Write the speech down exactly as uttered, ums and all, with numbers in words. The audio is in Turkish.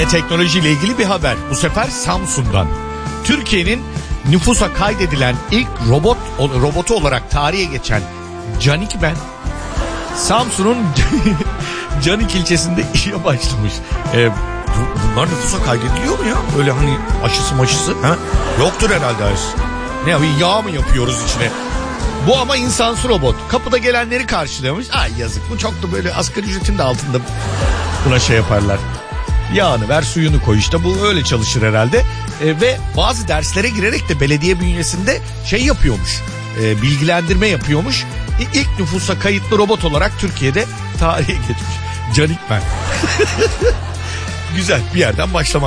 Yine teknolojiyle ilgili bir haber. Bu sefer Samsun'dan. Türkiye'nin nüfusa kaydedilen ilk robot robotu olarak tarihe geçen Canikman Samsun'un Canik ilçesinde işe başlamış. Ee, bunlar nüfusa kaydediliyor mu ya? Böyle hani aşısı maşısı. Ha? Yoktur herhalde aşısı. Ne yapayım, yağ mı yapıyoruz içine? Bu ama insansı robot. Kapıda gelenleri karşılıyormuş. Ay yazık, bu çok da böyle asgari ücretin de altında buna şey yaparlar. Yağını ver, suyunu koy, işte bu öyle çalışır herhalde. E, ve bazı derslere girerek de belediye bünyesinde şey yapıyormuş. E, bilgilendirme yapıyormuş. E, ilk nüfusa kayıtlı robot olarak Türkiye'de tarihe geçmiş. Canikman. Güzel bir yerden başlamak.